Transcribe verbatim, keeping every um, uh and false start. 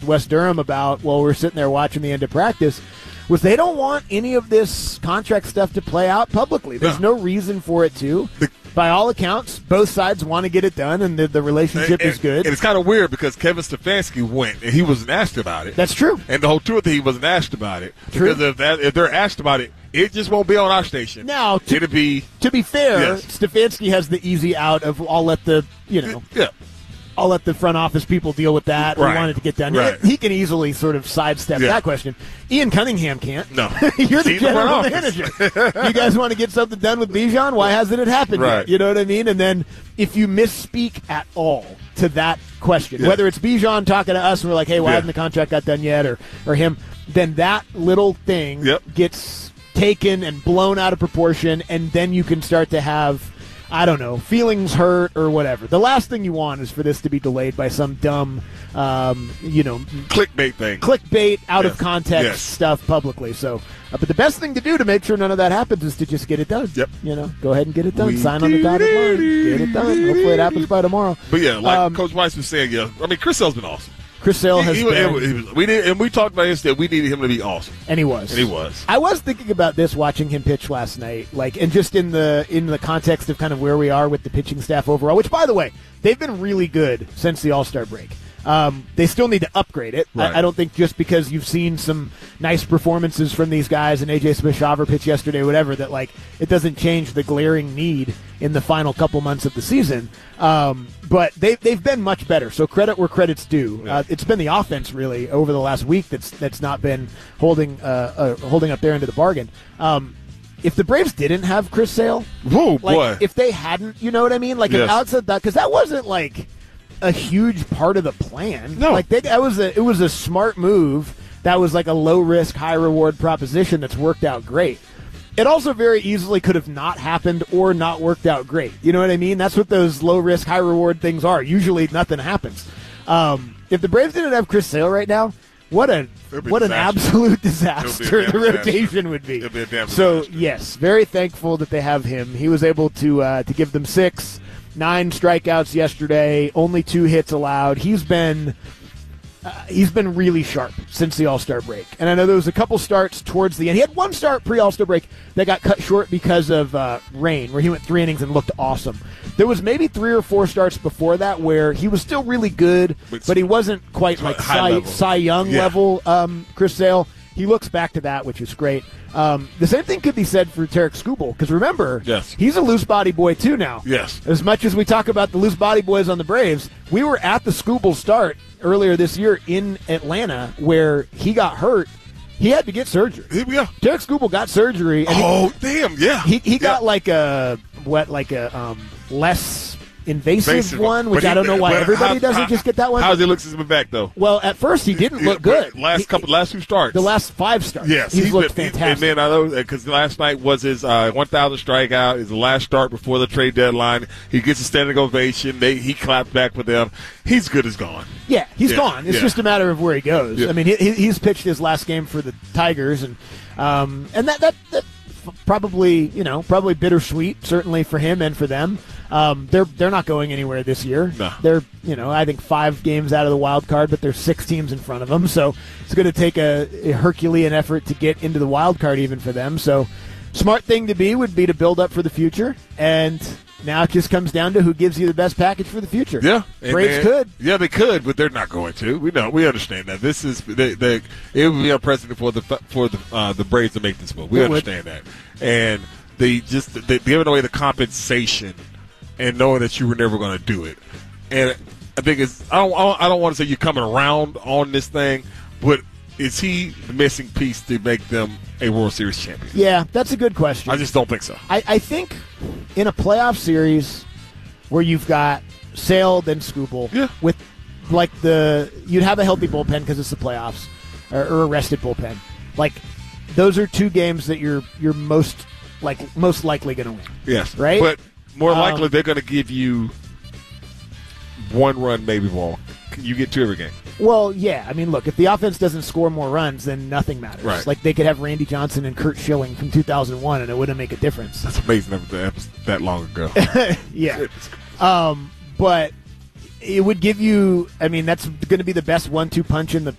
Wes Durham about while we were sitting there watching the end of practice was they don't want any of this contract stuff to play out publicly. There's no, no reason for it to. The, By all accounts, both sides want to get it done, and the, the relationship and, is good. And it's kind of weird because Kevin Stefanski went, and he wasn't asked about it. That's true. And the whole truth is he wasn't asked about it. True. Because if, that, if they're asked about it, it just won't be on our station. Now, to, It'll be, to be fair, yes. Stefanski has the easy out of I'll let the, you know, yeah. I'll let the front office people deal with that. Right. We wanted to get done. Right. He can easily sort of sidestep yeah. that question. Ian Cunningham can't. No. You're the He's the general front manager. You guys want to get something done with Bijan? Why hasn't it happened right. yet? You know what I mean? And then if you misspeak at all to that question, yeah. whether it's Bijan talking to us and we're like, hey, why yeah. hasn't the contract got done yet, or, or him, then that little thing yep. gets taken and blown out of proportion, and then you can start to have, I don't know, feelings hurt or whatever. The last thing you want is for this to be delayed by some dumb, um, you know, clickbait thing, clickbait, out yes. of context yes. stuff publicly. So, uh, but the best thing to do to make sure none of that happens is to just get it done. Yep. You know, go ahead and get it done. We Sign on the dotted line. Get it done. Hopefully, it happens by tomorrow. But yeah, like um, Coach Weiss was saying, yeah, I mean, Chris Sale's been awesome. Chris Sale has he, been, he, he was, we did, and we talked about this that we needed him to be awesome, and he was, and he was. I was thinking about this watching him pitch last night, like, and just in the in the context of kind of where we are with the pitching staff overall. Which, by the way, they've been really good since the All-Star break. Um, they still need to upgrade it. Right. I, I don't think just because you've seen some nice performances from these guys and A J Smith-Shawver pitch yesterday, whatever, that like it doesn't change the glaring need in the final couple months of the season. Um, but they they've been much better. So credit where credit's due. Yeah. Uh, it's been the offense really over the last week that's that's not been holding uh, uh, holding up their end of the bargain. Um, If the Braves didn't have Chris Sale, Whoa, like, boy. if they hadn't, you know what I mean? Like, Yes. an outside that, because that wasn't like a huge part of the plan. No. Like, they, that was a, it was a smart move. That was like a low risk, high reward proposition that's worked out great. It also very easily could have not happened or not worked out great. You know what I mean? That's what those low risk, high reward things are. Usually nothing happens. Um, if the Braves didn't have Chris Sale right now, what a what an disaster. absolute disaster damn the rotation disaster. would be. It'll be a damn so disaster. yes, very thankful that they have him. He was able to uh, to give them six, nine strikeouts yesterday, only two hits allowed. He's been uh, he's been really sharp since the All-Star break. And I know there was a couple starts towards the end. He had one start pre-All-Star break that got cut short because of uh, rain, where he went three innings and looked awesome. There was maybe three or four starts before that where he was still really good, But- but he wasn't quite like high Cy, level. Cy Young Yeah. level um, Chris Sale. He looks back to that, which is great. Um, the same thing could be said for Tarek Skubal, because remember, Yes. he's a loose body boy too now. Yes. As much as we talk about the loose body boys on the Braves, we were at the Skubal start earlier this year in Atlanta where he got hurt. He had to get surgery. Here we go. Tarek Skubal got surgery. And he- Oh, damn, yeah. he he Yeah. got like a what like a um, less invasive, Invasive one, one. which But I he- don't know why but everybody how- doesn't how- just get that one. How's he look since he's been back, though? Well, at first he didn't look Yeah, good. but Last He- couple, last two starts. the last five starts. Yes, he's, looked been, fantastic. And then I know because last night was his uh, one thousand strikeout. His last start before the trade deadline. He gets a standing ovation. They, he clapped back with them. He's good as gone. Yeah, he's Yeah, gone. It's yeah. just a matter of where he goes. Yeah. I mean, he, he's pitched his last game for the Tigers, and um, and that that, that probably you know probably bittersweet, certainly for him and for them. Um, they're they're not going anywhere this year. No. They're you know I think five games out of the wild card, but there's six teams in front of them, so it's going to take a, a Herculean effort to get into the wild card even for them. So, smart thing to be would be to build up for the future, and now it just comes down to who gives you the best package for the future. Yeah, and Braves they- could. Yeah, they could, but they're not going to. We know. We understand that. This is they, they, it would be unprecedented for the for the uh, the Braves to make this move. We It would. understand that, and they just they giving away the compensation and knowing that you were never going to do it. And I think it's I don't I don't, I don't want to say you're coming around on this thing, but is he the missing piece to make them a World Series champion? Yeah, that's a good question. I just don't think so. I, I think in a playoff series where you've got Sale then Skubal, Yeah. with like the you'd have a healthy bullpen because it's the playoffs or, or a rested bullpen. Like those are two games that you're you're most like most likely going to win. Yes, Right? But more Um, likely they're going to give you one run, maybe more. You get two every game. Well, yeah. I mean, look, if the offense doesn't score more runs, then nothing matters. Right. Like they could have Randy Johnson and Kurt Schilling from two thousand one, and it wouldn't make a difference. That's amazing that that was that long ago. Yeah. Um, but it would give you, I mean, that's going to be the best one two punch in the